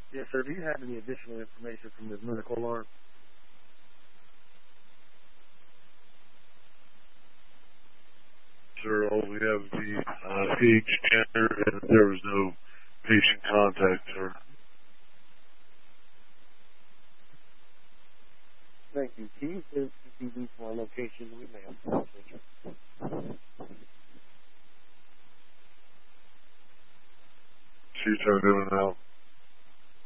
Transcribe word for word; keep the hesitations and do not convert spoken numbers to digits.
Yes, sir. Do you have any additional information from this medical alarm? Sir, all we have is the uh, C H scanner, and there was no patient contact, sir. Thank you. Can you send C C T V to our location? We may have some picture. She's turned in and out.